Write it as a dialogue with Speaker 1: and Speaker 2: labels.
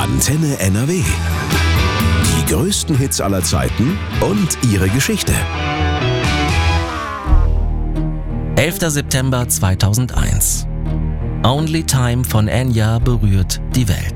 Speaker 1: Antenne NRW. Die größten Hits aller Zeiten und ihre Geschichte.
Speaker 2: 11. September 2001. Only Time von Enya berührt die Welt.